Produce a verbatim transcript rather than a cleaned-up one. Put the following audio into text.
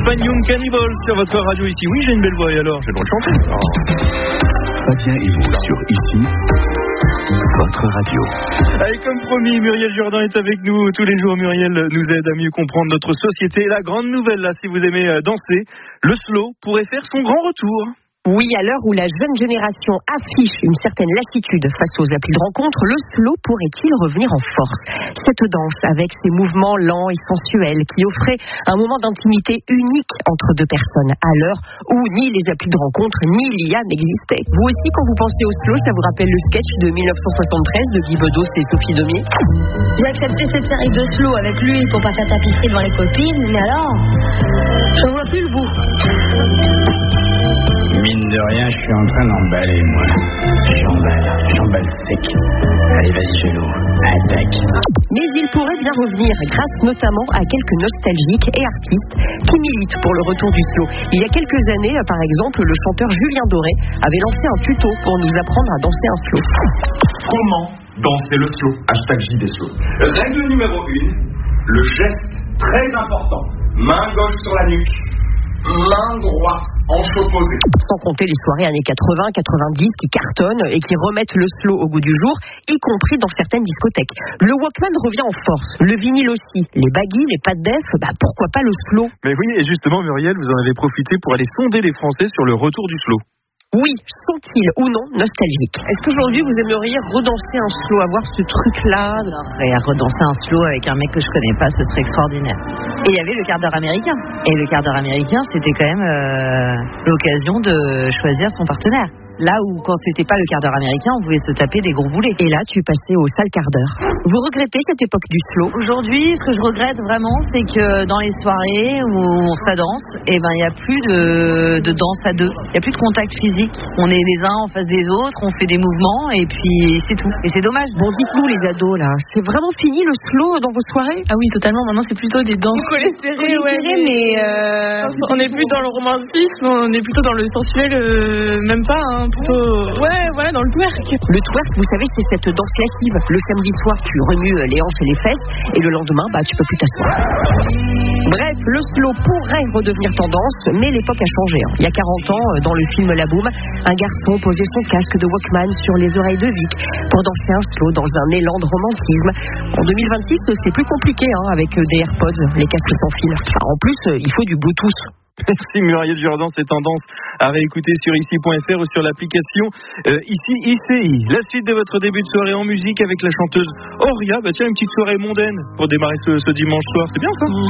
Fanium Cannibal sur votre radio ici. Oui, j'ai une belle voix et alors, j'ai le droit de chanter. Oh. Fabien et vous sur Ici, votre radio. Allez, comme promis, Muriel Jourdan est avec nous tous les jours. Muriel nous aide à mieux comprendre notre société. La grande nouvelle, là, si vous aimez danser, le slow pourrait faire son grand retour. Oui, à l'heure où la jeune génération affiche une certaine lassitude face aux applis de rencontre, le slow pourrait-il revenir en force? Cette danse, avec ses mouvements lents et sensuels, qui offrait un moment d'intimité unique entre deux personnes, à l'heure où ni les applis de rencontre, ni l'I A n'existaient. Vous aussi, quand vous pensez au slow, ça vous rappelle le sketch de dix-neuf cent soixante-treize de Guy Bedos et Sophie Daumier? J'ai accepté cette série de slow avec lui pour pas faire tapisser devant les copines, mais alors, je vois plus le bout. Mine de rien, je suis en train d'emballer, moi. J'emballe, j'emballe sec. Allez, vas-y, genou, attaque. Mais il pourrait bien revenir, grâce notamment à quelques nostalgiques et artistes qui militent pour le retour du slow. Il y a quelques années, par exemple, le chanteur Julien Doré avait lancé un tuto pour nous apprendre à danser un slow. Comment danser le slow? Hashtag J D Slow. Règle numéro une, le geste très important. Main gauche sur la nuque. Main droite, hanche opposée. Sans compter les soirées années quatre-vingts quatre-vingt-dix qui cartonnent et qui remettent le slow au goût du jour, y compris dans certaines discothèques. Le Walkman revient en force, le vinyle aussi, les baggy, les pas de def, bah pourquoi pas le slow? Mais oui, et justement, Muriel, vous en avez profité pour aller sonder les Français sur le retour du slow. Oui, sont-ils ou non nostalgiques? Est-ce qu'aujourd'hui vous aimeriez redanser un slow, avoir ce truc-là? Et à redanser un slow avec un mec que je connais pas, ce serait extraordinaire. Et il y avait le quart d'heure américain. Et le quart d'heure américain, c'était quand même euh, l'occasion de choisir son partenaire. Là où, quand c'était pas le quart d'heure américain, on pouvait se taper des gros boulets. Et là, tu passais au sale quart d'heure. Vous regrettez cette époque du slow? Aujourd'hui, ce que je regrette vraiment, c'est que dans les soirées où on s'adance, eh ben, il n'y a plus de, de danse à deux. Il n'y a plus de contact physique. On est les uns en face des autres, on fait des mouvements, et puis c'est tout. Et c'est dommage. Bon, dites-nous, les ados, là, c'est vraiment fini le slow dans vos soirées? Ah oui, totalement. Maintenant, c'est plutôt des danses collées serrées, ouais, mais... mais euh... on n'est plus dans le romantisme, on est plutôt dans le sensuel, euh, même pas, hein. Plutôt, ouais, voilà, dans le twerk. Le twerk, vous savez, c'est cette danse lascive. Le samedi soir, tu remues les hanches et les fesses, et le lendemain, bah, tu peux plus t'asseoir. Bref, le slow pourrait redevenir tendance, mais l'époque a changé. Hein. Il y a quarante ans, dans le film La Boum, un garçon posait son casque de Walkman sur les oreilles de Vic pour danser un slow dans un élan de romantisme. En deux mille vingt-six, c'est plus compliqué, hein, avec des AirPods, les casques sans fil. Enfin, en plus, il faut du Bluetooth. Merci Muriel Jourdan, c'est tendance à réécouter sur ici point f r ou sur l'application euh, ici I C I. La suite de votre début de soirée en musique avec la chanteuse Auria. Bah tiens, une petite soirée mondaine pour démarrer ce, ce dimanche soir, c'est bien ça?